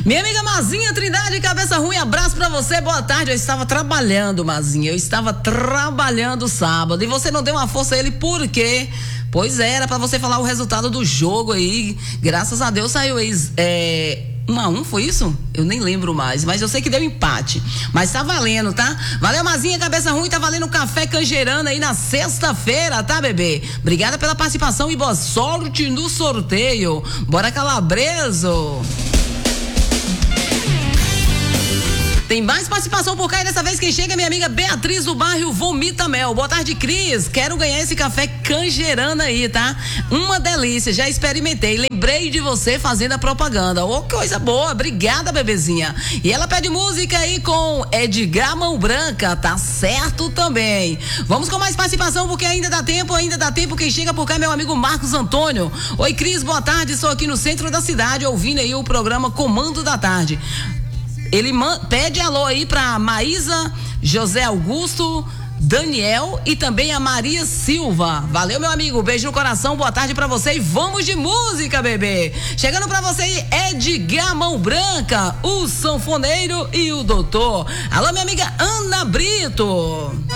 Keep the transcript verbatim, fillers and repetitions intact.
Minha amiga Mazinha Trindade, cabeça ruim, abraço pra você, boa tarde. Eu estava trabalhando, Mazinha, eu estava trabalhando sábado e você não deu uma força a ele, por quê? Pois é, era pra você falar o resultado do jogo aí, graças a Deus saiu aí, é... um a um, foi isso? Eu nem lembro mais, mas eu sei que deu empate. Mas tá valendo, tá? Valeu, Mazinha, cabeça ruim, tá valendo café canjerana aí na sexta-feira, tá, bebê? Obrigada pela participação e boa sorte no sorteio. Bora, Calabreso! Tem mais participação por cá e dessa vez quem chega é minha amiga Beatriz do bairro Vomita Mel. Boa tarde, Cris. Quero ganhar esse café canjerana aí, tá? Uma delícia, já experimentei. Lembrei de você fazendo a propaganda. Ô, oh, coisa boa. Obrigada, bebezinha. E ela pede música aí com Edgar Mão Branca. Tá certo também. Vamos com mais participação porque ainda dá tempo, ainda dá tempo. Quem chega por cá é meu amigo Marcos Antônio. Oi, Cris, boa tarde. Estou aqui no centro da cidade ouvindo aí o programa Comando da Tarde. Ele man, pede alô aí pra Maísa, José Augusto, Daniel e também a Maria Silva. Valeu, meu amigo, beijo no coração, boa tarde pra você e vamos de música, bebê. Chegando pra você aí, Edgar Mão Branca, o sanfoneiro e o doutor. Alô, minha amiga Ana Brito.